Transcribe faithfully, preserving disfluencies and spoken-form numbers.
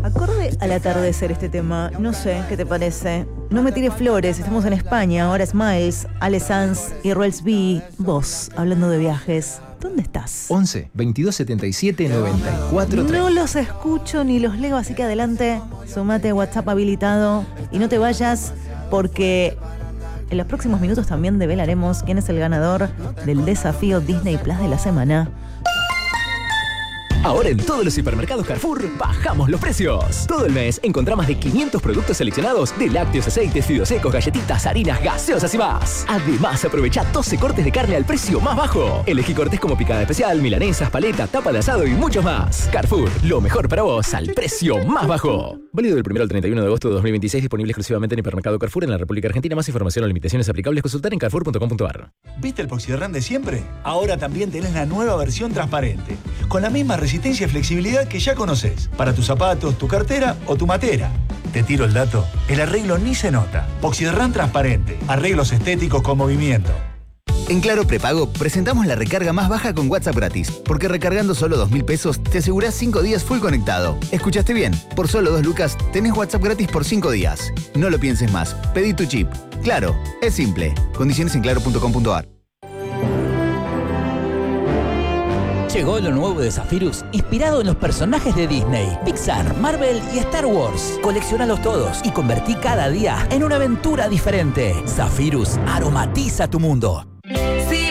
Acorde al atardecer este tema, no sé, ¿qué te parece? No me tires flores, estamos en España, ahora es Miles, Ale Sanz y Roels B. Vos, hablando de viajes, ¿dónde estás? once, veintidós, setenta y siete, noventa y cuatro, treinta. No los escucho ni los leo, así que adelante, sumate WhatsApp habilitado y no te vayas porque en los próximos minutos también develaremos quién es el ganador del desafío Disney Plus de la semana. Ahora en todos los hipermercados Carrefour bajamos los precios. Todo el mes encontrá más de quinientos productos seleccionados de lácteos, aceites, fideos secos, galletitas, harinas, gaseosas y más. Además, aprovecha doce cortes de carne al precio más bajo. Elegí cortes como picada especial, milanesas, paleta, tapa de asado y muchos más. Carrefour, lo mejor para vos al precio más bajo. Válido del primero al treinta y uno de agosto de dos mil veintiséis, disponible exclusivamente en hipermercado Carrefour en la República Argentina. Más información o limitaciones aplicables consultar en carrefour punto com punto a r. ¿Viste el Poxyderran de siempre? Ahora también tenés la nueva versión transparente, con la misma resistencia y flexibilidad que ya conoces, para tus zapatos, tu cartera o tu matera. Te tiro el dato, el arreglo ni se nota. Poxyderran transparente, arreglos estéticos con movimiento. En Claro Prepago presentamos la recarga más baja con WhatsApp gratis, porque recargando solo dos mil pesos te asegurás cinco días full conectado. ¿Escuchaste bien? Por solo dos lucas tenés WhatsApp gratis por cinco días. No lo pienses más, pedí tu chip. Claro, es simple. Condiciones en claro punto com punto a r. Llegó lo nuevo de Zephyrus, inspirado en los personajes de Disney, Pixar, Marvel y Star Wars. Coleccionalos todos y convertí cada día en una aventura diferente. Zephyrus aromatiza tu mundo.